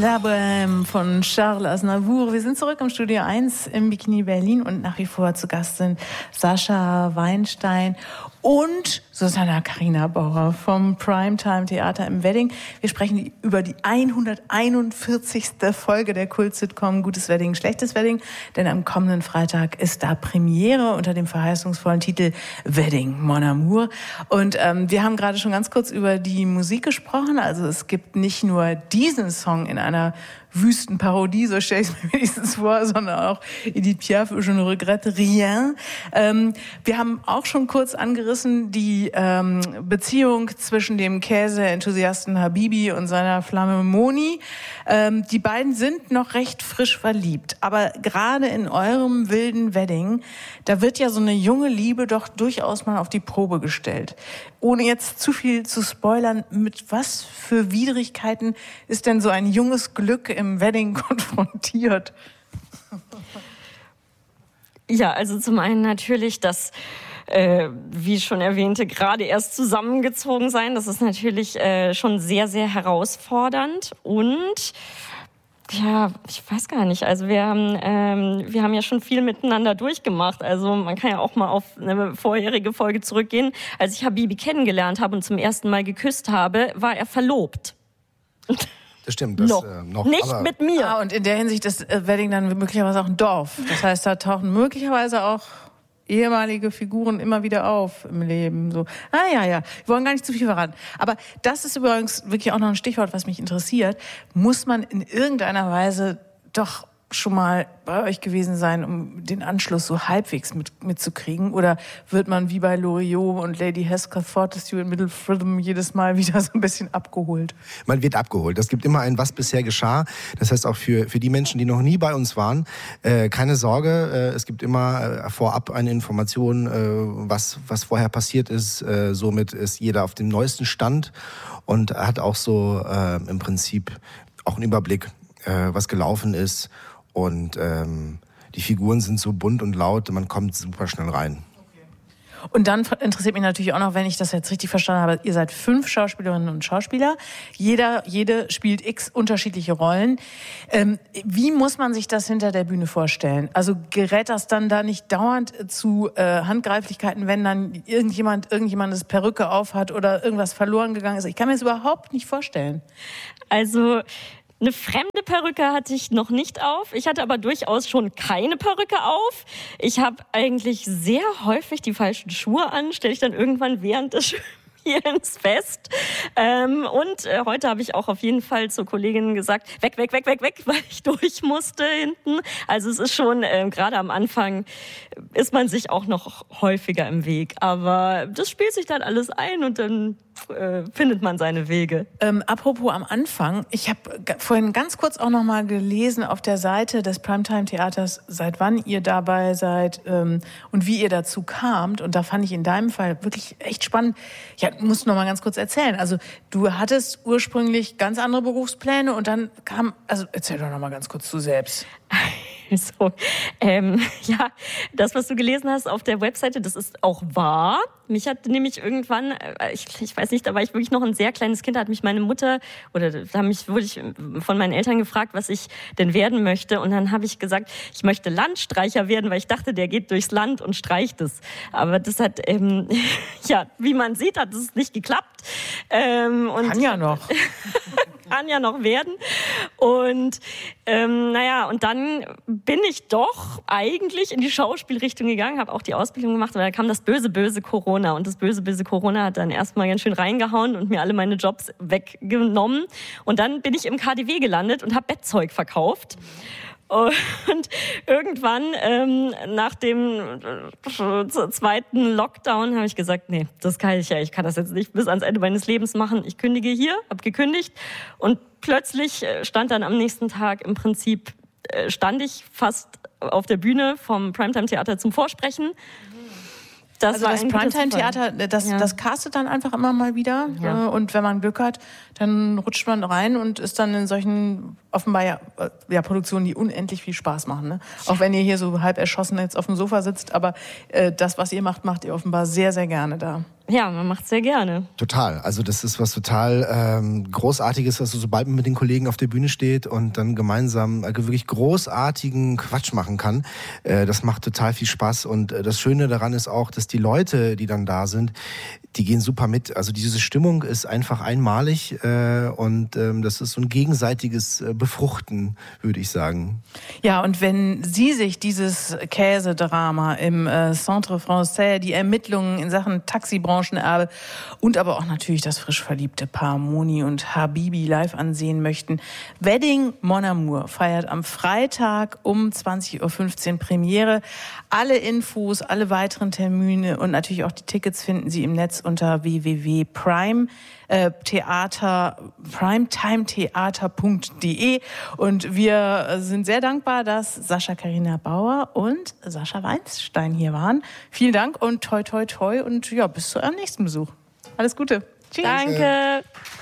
La Bohème von Charles Aznavour. Wir sind zurück im Studio 1 im Bikini Berlin und nach wie vor zu Gast sind Sascha Weinstein und Susanna Carina Bauer vom Primetime Theater im Wedding. Wir sprechen über die 141. Folge der Kult-Sitcom Gutes Wedding, Schlechtes Wedding, denn am kommenden Freitag ist da Premiere unter dem verheißungsvollen Titel Wedding, Mon Amour. Und wir haben gerade schon ganz kurz über die Musik gesprochen. Also es gibt nicht nur diesen Song in einer Wüstenparodie, so stelle ich es mir wenigstens vor, sondern auch Edith Piaf, Je ne regrette rien. Wir haben auch schon kurz angerissen die Beziehung zwischen dem Käse-Enthusiasten Habibi und seiner Flamme Moni. Die beiden sind noch recht frisch verliebt, aber gerade in eurem wilden Wedding, da wird ja so eine junge Liebe doch durchaus mal auf die Probe gestellt. Ohne jetzt zu viel zu spoilern, mit was für Widrigkeiten ist denn so ein junges Glück im Wedding konfrontiert? Ja, also zum einen natürlich das, wie schon erwähnte, gerade erst zusammengezogen sein. Das ist natürlich schon sehr, sehr herausfordernd. Und ja, ich weiß gar nicht. Also wir haben ja schon viel miteinander durchgemacht. Also man kann ja auch mal auf eine vorherige Folge zurückgehen. Als ich Habibi kennengelernt habe und zum ersten Mal geküsst habe, war er verlobt. Das stimmt. Noch nicht aber mit mir. Ah, und in der Hinsicht ist Wedding dann möglicherweise auch ein Dorf. Das heißt, da tauchen möglicherweise auch ehemalige Figuren immer wieder auf im Leben. So. Ja. Wir wollen gar nicht zu viel verraten. Aber das ist übrigens wirklich auch noch ein Stichwort, was mich interessiert. Muss man in irgendeiner Weise doch schon mal bei euch gewesen sein, um den Anschluss so halbwegs mitzukriegen? Oder wird man wie bei Loriot und Lady Hesketh Fortescue in Middle Freedom jedes Mal wieder so ein bisschen abgeholt? Man wird abgeholt. Es gibt immer ein Was bisher geschah. Das heißt auch für die Menschen, die noch nie bei uns waren, keine Sorge. Es gibt immer vorab eine Information, was vorher passiert ist. Somit ist jeder auf dem neuesten Stand und hat auch so im Prinzip auch einen Überblick, was gelaufen ist. Und die Figuren sind so bunt und laut, man kommt super schnell rein. Und dann interessiert mich natürlich auch noch, wenn ich das jetzt richtig verstanden habe, ihr seid 5 Schauspielerinnen und Schauspieler. Jede spielt x unterschiedliche Rollen. Wie muss man sich das hinter der Bühne vorstellen? Also gerät das dann da nicht dauernd zu Handgreiflichkeiten, wenn dann irgendjemandes Perücke aufhat oder irgendwas verloren gegangen ist? Ich kann mir das überhaupt nicht vorstellen. Also eine fremde Perücke hatte ich noch nicht auf. Ich hatte aber durchaus schon keine Perücke auf. Ich habe eigentlich sehr häufig die falschen Schuhe an, stelle ich dann irgendwann während des Spielens fest. Und heute habe ich auch auf jeden Fall zur Kollegin gesagt, weg, weil ich durch musste hinten. Also es ist schon, gerade am Anfang ist man sich auch noch häufiger im Weg. Aber das spielt sich dann alles ein und dann findet man seine Wege. Apropos am Anfang, ich habe vorhin ganz kurz auch noch mal gelesen auf der Seite des Primetime Theaters, seit wann ihr dabei seid und wie ihr dazu kamt. Und da fand ich in deinem Fall wirklich echt spannend. Ja, musst du noch mal ganz kurz erzählen. Also du hattest ursprünglich ganz andere Berufspläne und dann also erzähl doch noch mal ganz kurz du selbst. So, ja, das, was du gelesen hast auf der Webseite, das ist auch wahr. Mich hat nämlich irgendwann, ich weiß nicht, da war ich wirklich noch ein sehr kleines Kind, da hat mich meine Mutter, wurde ich von meinen Eltern gefragt, was ich denn werden möchte. Und dann habe ich gesagt, ich möchte Landstreicher werden, weil ich dachte, der geht durchs Land und streicht es. Aber das hat, ja, wie man sieht, hat es nicht geklappt. Kann ja noch. Kann ja noch werden. Und und dann bin ich doch eigentlich in die Schauspielrichtung gegangen, habe auch die Ausbildung gemacht, aber da kam das böse Corona. Und das böse Corona hat dann erstmal ganz schön reingehauen und mir alle meine Jobs weggenommen. Und dann bin ich im KaDeWe gelandet und habe Bettzeug verkauft. Und irgendwann, nach dem zweiten Lockdown, habe ich gesagt, nee, das kann ich das jetzt nicht bis ans Ende meines Lebens machen. Ich kündige hier, habe gekündigt und plötzlich stand dann am nächsten Tag im Prinzip, stand ich fast auf der Bühne vom Primetime Theater zum Vorsprechen. Das Primetime Theater, das castet dann einfach immer mal wieder. Ja. Und wenn man Glück hat, dann rutscht man rein und ist dann in solchen offenbar Produktionen, die unendlich viel Spaß machen. Ne? Auch wenn ihr hier so halb erschossen jetzt auf dem Sofa sitzt, aber das, was ihr macht, macht ihr offenbar sehr, sehr gerne da. ja, man macht es sehr gerne. Total. Also das ist was total Großartiges, also sobald man mit den Kollegen auf der Bühne steht und dann gemeinsam wirklich großartigen Quatsch machen kann. Das macht total viel Spaß und das Schöne daran ist auch, dass die Leute, die dann da sind, die gehen super mit. Also diese Stimmung ist einfach einmalig und das ist so ein gegenseitiges Befruchten, würde ich sagen. Ja, und wenn Sie sich dieses Käsedrama im Centre Français, die Ermittlungen in Sachen Taxibrauchenerbe und aber auch natürlich das frisch verliebte Paar Moni und Habibi live ansehen möchten, Wedding Mon Amour feiert am Freitag um 20.15 Uhr Premiere. Alle Infos, alle weiteren Termine und natürlich auch die Tickets finden Sie im Netz unter www.primetimetheater.de. Und wir sind sehr dankbar, dass Sascha Carina Bauer und Sascha Weinstein hier waren. Vielen Dank und toi toi toi und ja, bis zu eurem nächsten Besuch. Alles Gute. Tschüss. Danke.